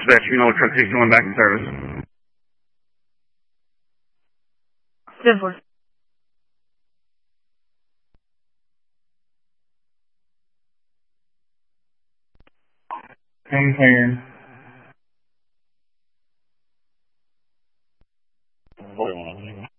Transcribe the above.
dispatch, you know what truck 6 going back in service. 10-4. Come clear. 41.